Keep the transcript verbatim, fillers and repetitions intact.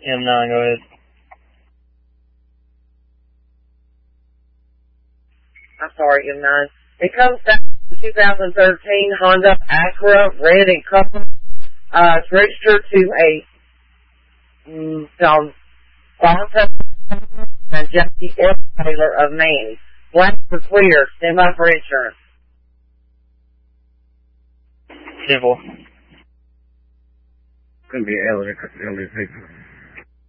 M nine, go ahead. I'm sorry, M nine. It comes back in two thousand thirteen Honda Acura, red in color. Uh, it's registered to a, mm, um, Bonta and Jackie L. Taylor of Maine. Black for clear, stand by for insurance. Civil. Gonna be L A people.